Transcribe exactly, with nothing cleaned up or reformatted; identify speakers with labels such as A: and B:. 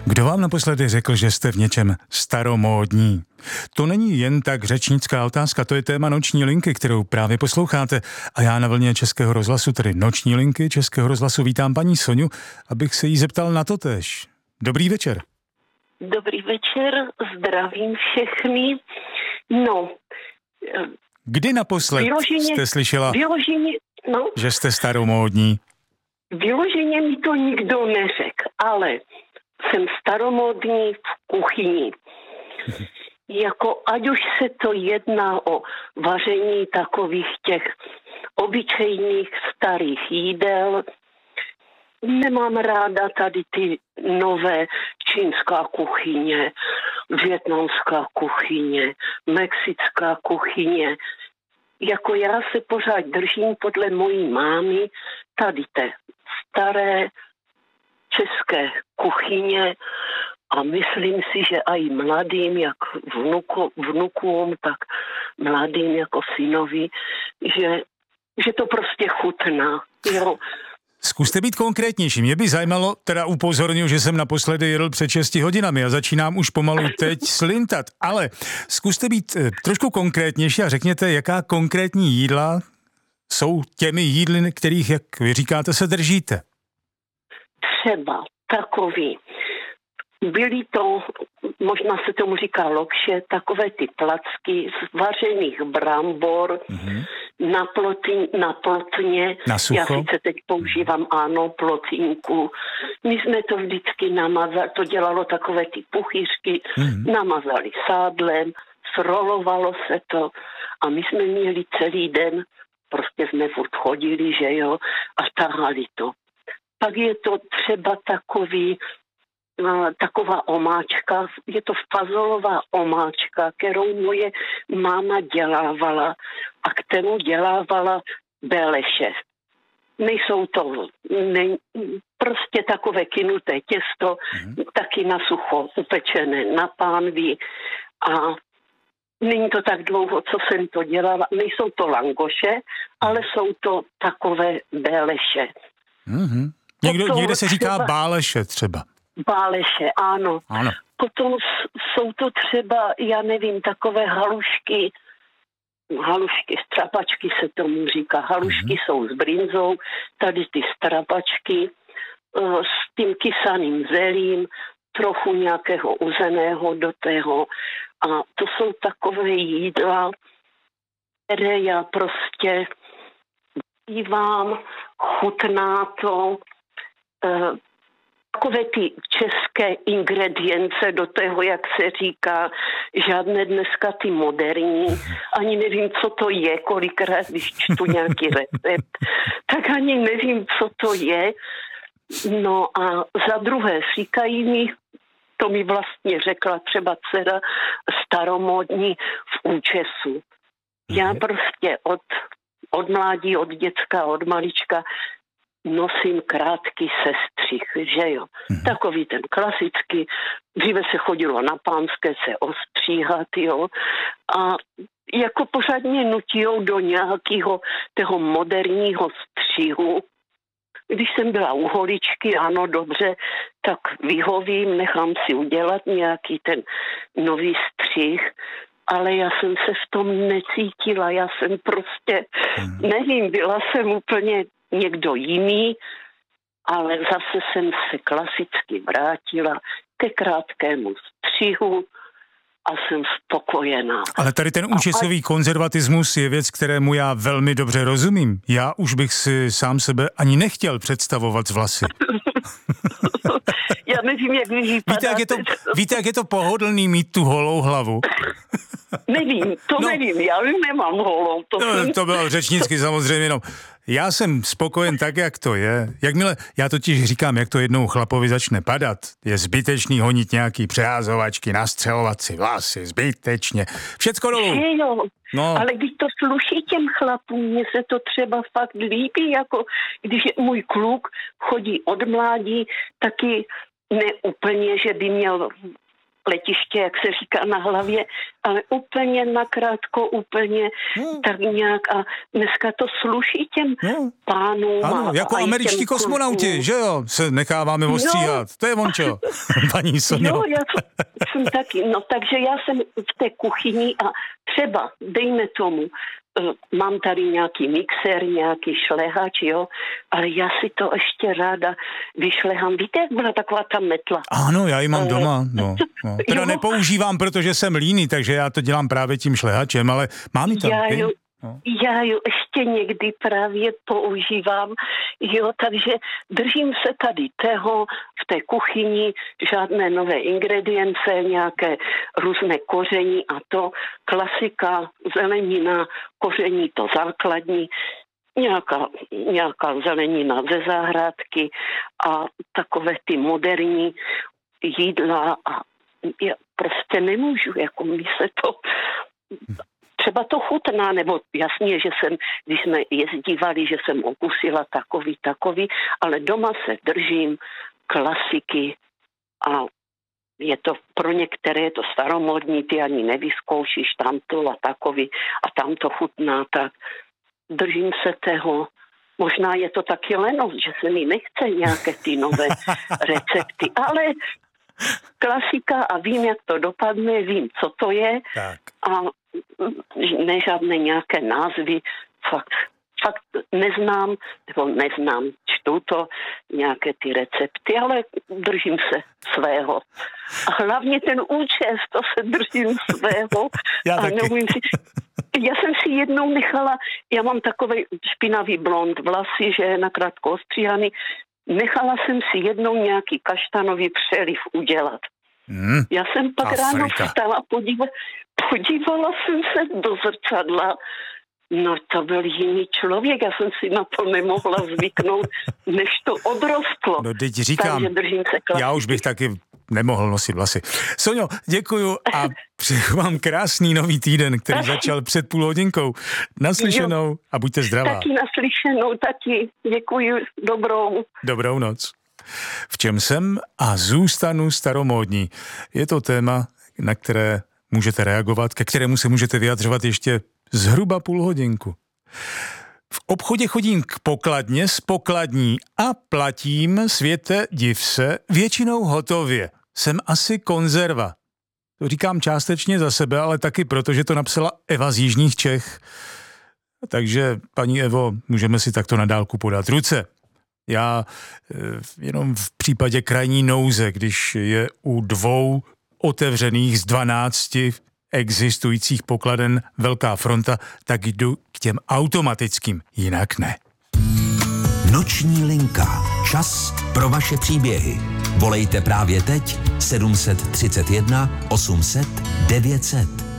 A: Kdo vám naposledy řekl, že jste v něčem staromódní? To není jen tak řečnická otázka, to je téma Noční linky, kterou právě posloucháte. A já na vlně Českého rozhlasu, tedy Noční linky Českého rozhlasu, vítám paní Soňu, abych se jí zeptal na totéž. Dobrý večer.
B: Dobrý večer, zdravím všechny. No.
A: Kdy naposled vyloženě, jste slyšela,
B: vyloženě, no,
A: že jste staromódní?
B: Vyloženě mi to nikdo neřekl, ale jsem staromódní v kuchyni. Jako ať už se to jedná o vaření takových těch obyčejných starých jídel, nemám ráda tady ty nové čínská kuchyně, vietnamská kuchyně, mexická kuchyně. Jako já se pořád držím podle mojí mámy tady té staré české kuchyně a myslím si, že i mladým, jak vnuko, vnukům, tak mladým jako synovi, že, že to prostě chutná. Jo.
A: Zkuste být konkrétnější. Mě by zajímalo, teda upozorňuji, že jsem naposledy jedl před šesti hodinami a začínám už pomalu teď slintat, ale zkuste být eh, trošku konkrétnější a řekněte, jaká konkrétní jídla jsou těmi jídly, kterých, jak vy říkáte, se držíte.
B: Třeba takový. Byly to, možná se tomu říká lokše, takové ty placky z vařených brambor, mm-hmm. na, plotí, na plotně.
A: Na sucho?
B: Já sice teď používám, ano, plotínku. My jsme to vždycky namazali, to dělalo takové ty puchýřky, mm-hmm. namazali sádlem, srolovalo se to a my jsme měli celý den, prostě jsme furt chodili, že jo, a tahali to. Pak je to třeba takový, taková omáčka, je to fazolová omáčka, kterou moje máma dělávala a kterou dělávala beleše. Nejsou to ne, prostě takové kynuté těsto, mm. taky na sucho upečené na pánvi a není to tak dlouho, co jsem to dělala. Nejsou to langoše, ale jsou to takové beleše.
A: Mm-hmm. Někdo, někde se říká třeba báleše třeba.
B: Báleše, ano.
A: ano.
B: Potom jsou to třeba, já nevím, takové halušky, halušky, strapačky se tomu říká. Halušky mm-hmm. jsou s brinzou, tady ty strapačky s tím kysaným zelím, trochu nějakého uzeného do tého. A to jsou takové jídla, které já prostě dívám, chutná to, takové ty české ingredience do toho, jak se říká, žádné dneska ty moderní, ani nevím, co to je, kolikrát, když čtu nějaký recept, tak ani nevím, co to je. No a za druhé říkají mi, to mi vlastně řekla třeba dcera staromódní v účesu. Já prostě od, od mládí, od děcka, od malička nosím krátký sestřih, že jo. Mm-hmm. Takový ten klasický, dříve se chodilo na pánské se ostříhat, jo. A jako pořád mě nutijou do nějakého toho moderního střihu. Když jsem byla u holičky, ano, dobře, tak vyhovím, nechám si udělat nějaký ten nový střih, ale já jsem se v tom necítila, já jsem prostě, mm-hmm. nevím, byla jsem úplně někdo jiný, ale zase jsem se klasicky vrátila ke krátkému střihu a jsem spokojená.
A: Ale tady ten účesový a... konzervatismus je věc, kterému já velmi dobře rozumím. Já už bych si sám sebe ani nechtěl představovat z vlasy.
B: Já nevím, jak vy vypadáte.
A: Víte, jak je to, víte, jak je to pohodlný mít tu holou hlavu?
B: Nevím, to no, nevím, já nemám holou. To,
A: no, to bylo řečnicky samozřejmě, no. Já jsem spokojen tak, jak to je. Jakmile, já totiž říkám, jak to jednou chlapovi začne padat, je zbytečný honit nějaký přeházovačky, nastřelovat si vlasy, zbytečně. Všecko dolů.
B: Jo, no. Ale když to sluší těm chlapům, mně se to třeba fakt líbí, jako když můj kluk chodí od mládí, taky ne úplně, že by měl letiště, jak se říká, na hlavě, ale úplně nakrátko, úplně no. tak nějak a dneska to sluší těm no. pánům.
A: Ano,
B: a,
A: jako
B: a
A: američtí kosmonauti, že jo, se necháváme ostříhat. No. To je vončo, paní Sonjo.
B: Jo, já jsem taky, no takže já jsem v té kuchyni a třeba, dejme tomu, mám tady nějaký mixér, nějaký šlehač, jo, ale já si to ještě ráda vyšlehám. Víte, jak byla taková ta metla?
A: Ano, já ji mám doma, no. no. Teda jo. nepoužívám, protože jsem líný, takže já to dělám právě tím šlehačem, ale mám ji tam.
B: Já ju, no. já ju ještě někdy právě používám, jo, takže držím se tady tého v té kuchyni, žádné nové ingredience, nějaké různé koření a to, klasika, zelenina, koření to základní, nějaká, nějaká zelenina ze zahrádky a takové ty moderní jídla a já prostě nemůžu, jako mi se to... Třeba to chutná, nebo jasně, že jsem, když jsme jezdívali, že jsem okusila takový, takový, ale doma se držím klasiky a je to pro některé je to staromodní, ty ani nevyzkoušíš tamto a takový a tam to chutná, tak držím se toho. Možná je to taky lenost, že se mi nechce nějaké ty nové recepty, ale klasika a vím, jak to dopadne, vím, co to je
A: tak.
B: a ne žádné nějaké názvy, fakt, fakt neznám, nebo neznám, čtu to, nějaké ty recepty, ale držím se svého. A hlavně ten účes, to se držím svého.
A: Já
B: a
A: taky.
B: Si, já jsem si jednou nechala, já mám takový špinavý blond vlasy, že je nakrátko ostříhaný, nechala jsem si jednou nějaký kaštanový přeliv udělat. Hmm. Já jsem pak Afrika. ráno vstala, podívala, podívala jsem se do zrcadla, no to byl jiný člověk, já jsem si na to nemohla zvyknout, než to odrostlo.
A: No teď říkám, já už bych taky nemohl nosit vlasy. Sonjo, děkuju a přeju vám krásný nový týden, který taky. začal před půl hodinkou. Naslyšenou jo. a buďte zdravá.
B: Taky naslyšenou, taky. Děkuju, dobrou.
A: Dobrou noc. V čem jsem a zůstanu staromódní. Je to téma, na které můžete reagovat, ke kterému se můžete vyjadřovat ještě zhruba půl hodinku. V obchodě chodím k pokladně s pokladní a platím, světe, div se, většinou hotově. Jsem asi konzerva. To říkám částečně za sebe, ale taky proto, že to napsala Eva z Jižních Čech. Takže, paní Evo, můžeme si takto na dálku podat ruce. Já jenom v případě krajní nouze, když je u dvou otevřených z dvanácti existujících pokladen velká fronta, tak jdu k těm automatickým, jinak ne.
C: Noční linka. Čas pro vaše příběhy. Volejte právě teď sedm set třicet jedna osm set devět set.